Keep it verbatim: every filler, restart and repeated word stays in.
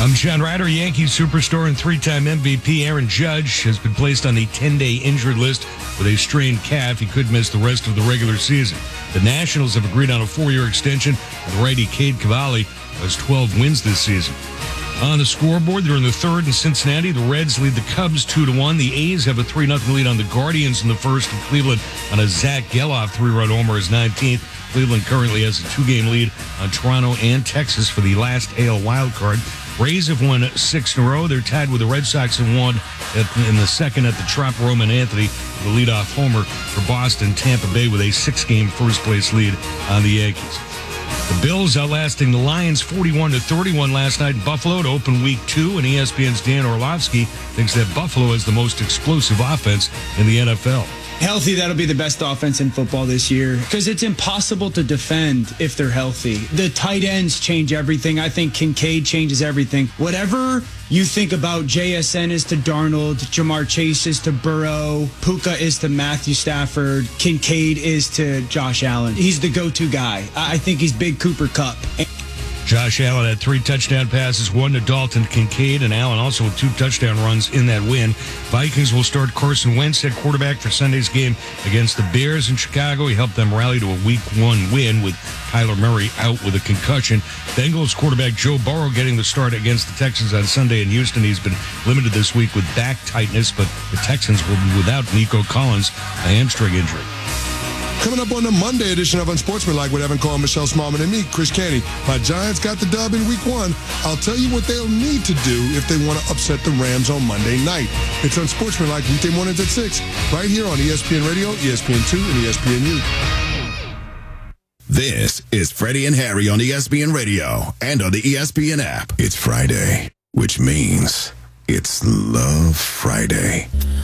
I'm John Ryder. Yankees superstar and three-time M V P Aaron Judge has been placed on the ten-day injured list with a strained calf. He could miss the rest of the regular season. The Nationals have agreed on a four-year extension with righty Cade Cavalli, who has twelve wins this season. On the scoreboard, they're in the third in Cincinnati. The Reds lead the Cubs two to one. The A's have a three nothing lead on the Guardians in the first, and Cleveland on a Zach Geloff three-run homer is nineteenth. Cleveland currently has a two-game lead on Toronto and Texas for the last A L wild card. Rays have won six in a row. They're tied with the Red Sox and one at, in the second at the Trop. Roman Anthony, the leadoff homer for Boston. Tampa Bay with a six-game first-place lead on the Yankees. The Bills outlasting the Lions forty-one to thirty-one last night in Buffalo to open week two, and E S P N's Dan Orlovsky thinks that Buffalo is the most explosive offense in the N F L. Healthy, that'll be the best offense in football this year because it's impossible to defend if they're healthy. The tight ends change everything. I think Kincaid changes everything. Whatever you think about J S N is to Darnold, Jamar Chase is to Burrow, Puka is to Matthew Stafford, Kincaid is to Josh Allen. He's the go-to guy. I think he's Big Cooper Kupp. Josh Allen had three touchdown passes, one to Dalton Kincaid, and Allen also with two touchdown runs in that win. Vikings will start Carson Wentz at quarterback for Sunday's game against the Bears in Chicago. He helped them rally to a week one win with Kyler Murray out with a concussion. Bengals quarterback Joe Burrow getting the start against the Texans on Sunday in Houston. He's been limited this week with back tightness, but the Texans will be without Nico Collins, a hamstring injury. Coming up on the Monday edition of Unsportsmanlike with Evan Cole, Michelle Smallman, and me, Chris Canty. My Giants got the dub in week one. I'll tell you what they'll need to do if they want to upset the Rams on Monday night. It's Unsportsmanlike weekday mornings at six, right here on E S P N Radio, E S P N two, and E S P N U. This is Freddie and Harry on E S P N Radio and on the E S P N app. It's Friday, which means it's Love Friday.